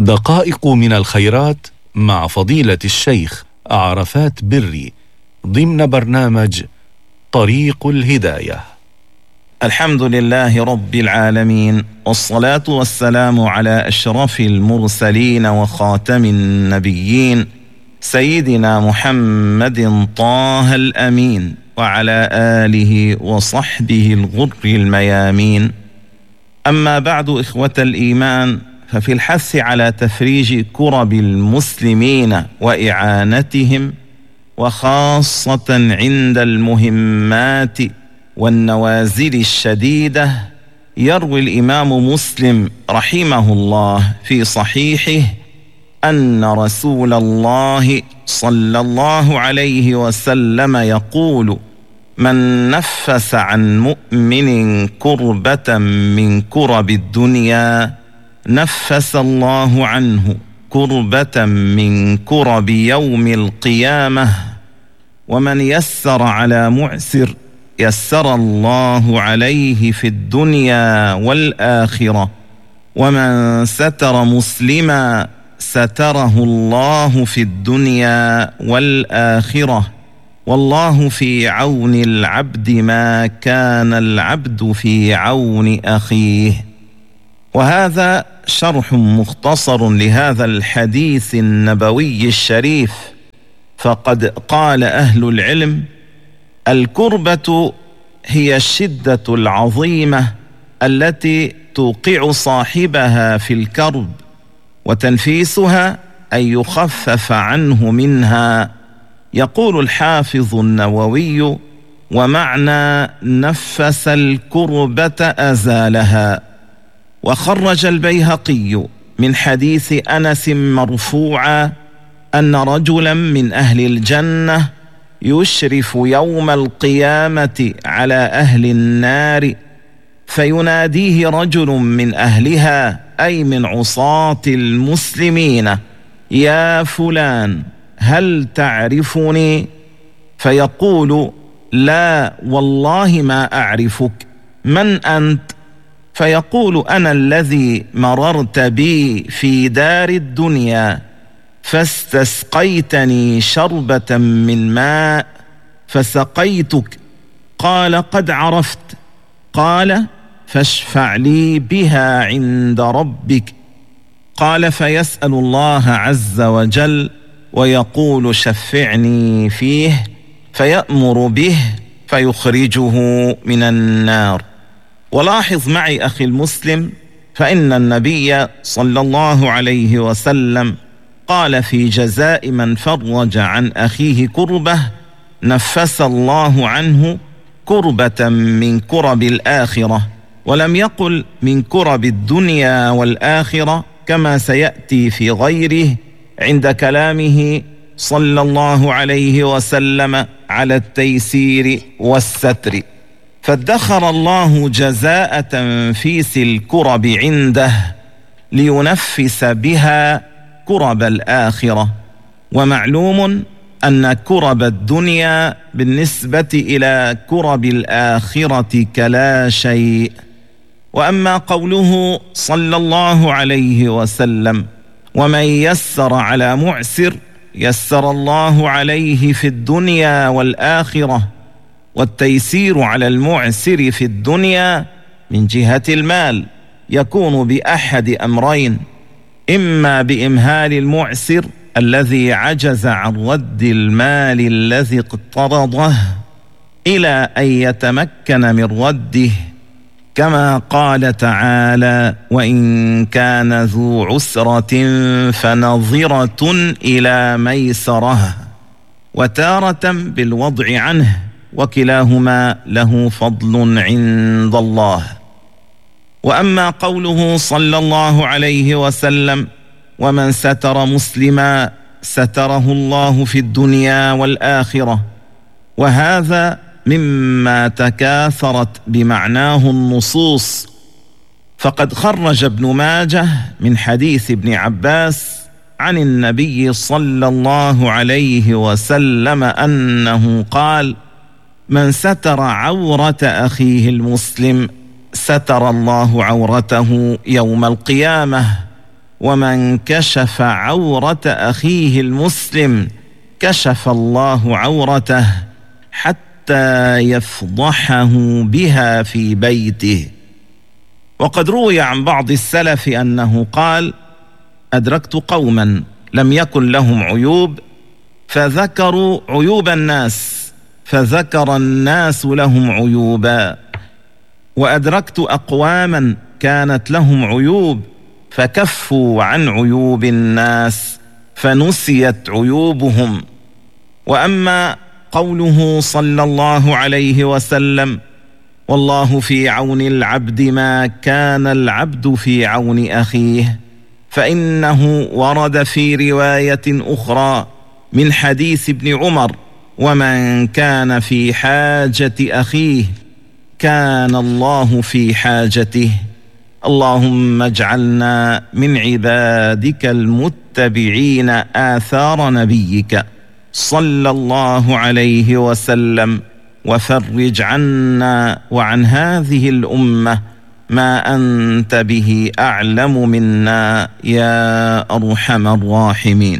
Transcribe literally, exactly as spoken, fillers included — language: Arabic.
دقائق من الخيرات مع فضيلة الشيخ عرفات بري ضمن برنامج طريق الهداية. الحمد لله رب العالمين، والصلاة والسلام على أشرف المرسلين وخاتم النبيين سيدنا محمد طه الأمين، وعلى آله وصحبه الغر الميامين. أما بعد، إخوة الإيمان، ففي الحث على تفريج كرب المسلمين وإعانتهم، وخاصة عند المهمات والنوازل الشديدة، يروي الإمام مسلم رحمه الله في صحيحه أن رسول الله صلى الله عليه وسلم يقول: من نفس عن مؤمن كربة من كرب الدنيا نفس الله عنه كربة من كرب يوم القيامة، ومن يسر على معسر يسر الله عليه في الدنيا والآخرة، ومن ستر مسلما ستره الله في الدنيا والآخرة، والله في عون العبد ما كان العبد في عون أخيه. وهذا شرح مختصر لهذا الحديث النبوي الشريف، فقد قال أهل العلم: الكربة هي الشدة العظيمة التي توقع صاحبها في الكرب، وتنفيسها أن يخفف عنه منها. يقول الحافظ النووي: ومعنى نفس الكربة أزالها. وخرج البيهقي من حديث أنس مرفوعا أن رجلا من أهل الجنة يشرف يوم القيامة على أهل النار، فيناديه رجل من أهلها أي من عصاة المسلمين: يا فلان، هل تعرفني؟ فيقول: لا والله ما أعرفك، من أنت؟ فيقول: أنا الذي مررت بي في دار الدنيا فاستسقيتني شربة من ماء فسقيتك. قال: قد عرفت. قال: فاشفع لي بها عند ربك. قال: فيسأل الله عز وجل ويقول: شفعني فيه، فيأمر به فيخرجه من النار. ولاحظ معي أخي المسلم، فإن النبي صلى الله عليه وسلم قال في جزاء من فرج عن أخيه كربة: نفس الله عنه كربة من كرب الآخرة، ولم يقل من كرب الدنيا والآخرة كما سيأتي في غيره عند كلامه صلى الله عليه وسلم على التيسير والستر. فادخر الله جزاء تنفيس الكرب عنده لينفس بها كرب الآخرة. ومعلوم أن كرب الدنيا بالنسبة إلى كرب الآخرة كلا شيء. وأما قوله صلى الله عليه وسلم: ومن يسر على معسر يسر الله عليه في الدنيا والآخرة، والتيسير على المعسر في الدنيا من جهة المال يكون بأحد أمرين: إما بإمهال المعسر الذي عجز عن رد المال الذي اقترضه إلى أن يتمكن من رده، كما قال تعالى: وإن كان ذو عسرة فنظرة إلى ميسرة، وتارة بالوضع عنه، وكلاهما له فضل عند الله. وأما قوله صلى الله عليه وسلم: ومن ستر مسلما ستره الله في الدنيا والآخرة، وهذا مما تكاثرت بمعناه النصوص، فقد خرج ابن ماجه من حديث ابن عباس عن النبي صلى الله عليه وسلم أنه قال: من ستر عورة أخيه المسلم ستر الله عورته يوم القيامة. ومن كشف عورة أخيه المسلم كشف الله عورته حتى يفضحه بها في بيته. وقد روي عن بعض السلف أنه قال: أدركت قوما لم يكن لهم عيوب فذكروا عيوب الناس فذكر الناس لهم عيوبا، وأدركت أقواما كانت لهم عيوب فكفوا عن عيوب الناس فنسيت عيوبهم. وأما قوله صلى الله عليه وسلم: والله في عون العبد ما كان العبد في عون أخيه، فإنه ورد في رواية أخرى من حديث ابن عمر: ومن كان في حاجة أخيه كان الله في حاجته. اللهم اجعلنا من عبادك المتبعين آثار نبيك صلى الله عليه وسلم، وفرج عنا وعن هذه الأمة ما أنت به أعلم منا يا أرحم الراحمين.